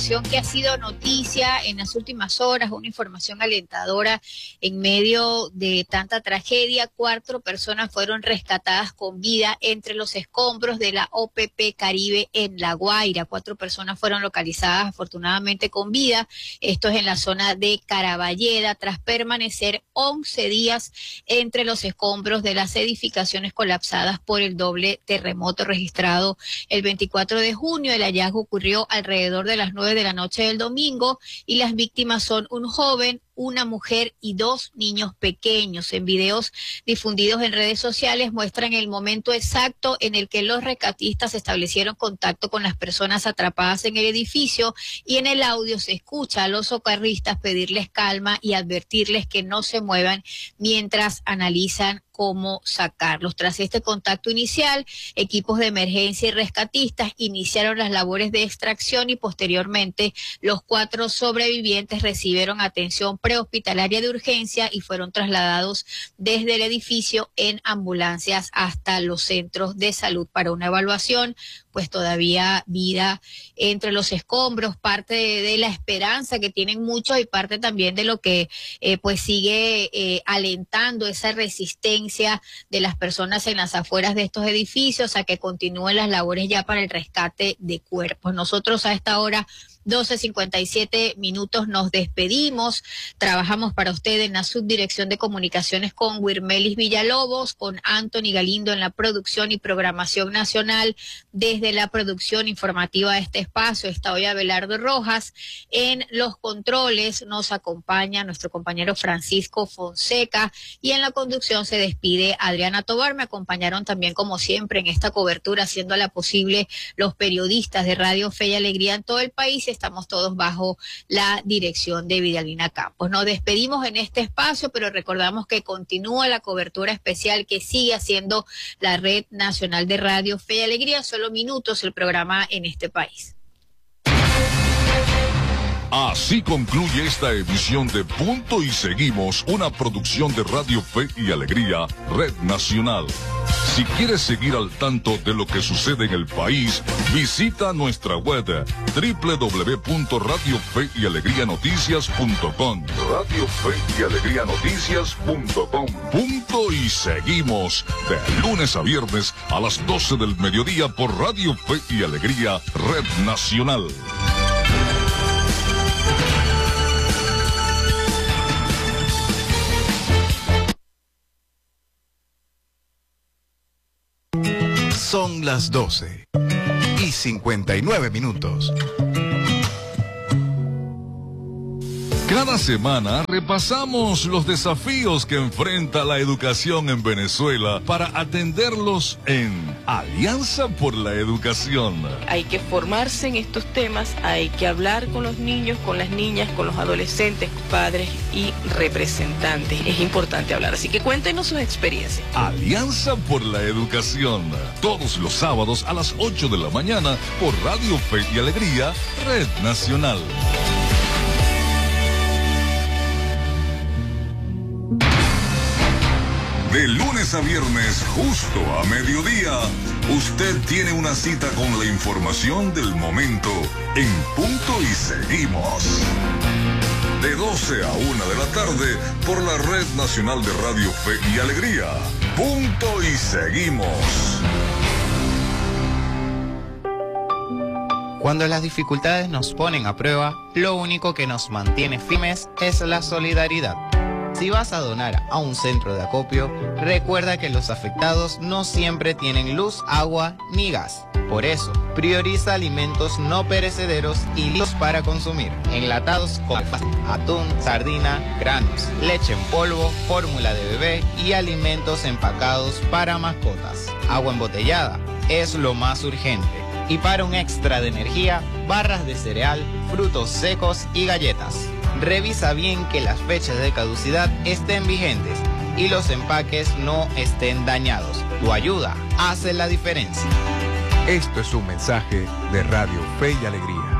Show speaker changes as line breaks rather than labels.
Que ha sido noticia en las últimas horas, una información alentadora en medio de tanta tragedia. 4 personas fueron rescatadas con vida entre los escombros de la OPP Caribe en La Guaira. 4 personas fueron localizadas afortunadamente con vida. Esto es en la zona de Caraballeda, tras permanecer 11 días entre los escombros de las edificaciones colapsadas por el doble terremoto registrado el 24 de junio. El hallazgo ocurrió alrededor de las 9 de la noche del domingo y las víctimas son un joven, una mujer y 2 niños pequeños. En videos difundidos en redes sociales muestran el momento exacto en el que los rescatistas establecieron contacto con las personas atrapadas en el edificio, y en el audio se escucha a los socorristas pedirles calma y advertirles que no se muevan mientras analizan cómo sacarlos. Tras este contacto inicial, equipos de emergencia y rescatistas iniciaron las labores de extracción y posteriormente los 4 sobrevivientes recibieron atención prehospitalaria de urgencia y fueron trasladados desde el edificio en ambulancias hasta los centros de salud para una evaluación. Pues todavía vida entre los escombros, parte de la esperanza que tienen muchos y parte también de lo que pues sigue alentando esa resistencia de las personas en las afueras de estos edificios a que continúen las labores ya para el rescate de cuerpos. Nosotros a esta hora 12:57 nos despedimos. Trabajamos para usted en la subdirección de comunicaciones con Wirmelis Villalobos, con Anthony Galindo en la producción y programación nacional. Desde la producción informativa de este espacio está hoy Abelardo Rojas. En los controles nos acompaña nuestro compañero Francisco Fonseca y en la conducción se despide Adriana Tobar. Me acompañaron también, como siempre, en esta cobertura, haciéndola posible, los periodistas de Radio Fe y Alegría en todo el país. Estamos todos bajo la dirección de Vidalina Campos. Nos despedimos en este espacio, pero recordamos que continúa la cobertura especial que sigue haciendo la Red Nacional de Radio Fe y Alegría. Solo minutos el programa en este país.
Así concluye esta edición de Punto y Seguimos, una producción de Radio Fe y Alegría, Red Nacional. Si quieres seguir al tanto de lo que sucede en el país, visita nuestra web www.radiofeyalegrianoticias.com. Radio Fe y Alegría Noticias.com. Punto y Seguimos, de lunes a viernes a las 12 del mediodía por Radio Fe y Alegría, Red Nacional.
Son las 12:59.
Cada semana repasamos los desafíos que enfrenta la educación en Venezuela para atenderlos en Alianza por la Educación.
Hay que formarse en estos temas, hay que hablar con los niños, con las niñas, con los adolescentes, padres y representantes. Es importante hablar, así que cuéntenos sus experiencias.
Alianza por la Educación, todos los sábados a las 8 de la mañana por Radio Fe y Alegría, Red Nacional. De lunes a viernes, justo a mediodía, usted tiene una cita con la información del momento en Punto y Seguimos. De 12 a 1 de la tarde por la Red Nacional de Radio Fe y Alegría. Punto y Seguimos.
Cuando las dificultades nos ponen a prueba, lo único que nos mantiene firmes es la solidaridad. Si vas a donar a un centro de acopio, recuerda que los afectados no siempre tienen luz, agua ni gas. Por eso, prioriza alimentos no perecederos y listos para consumir. Enlatados con atún, sardina, granos, leche en polvo, fórmula de bebé y alimentos empacados para mascotas. Agua embotellada es lo más urgente. Y para un extra de energía, barras de cereal, frutos secos y galletas. Revisa bien que las fechas de caducidad estén vigentes y los empaques no estén dañados. Tu ayuda hace la diferencia.
Esto es un mensaje de Radio Fe y Alegría.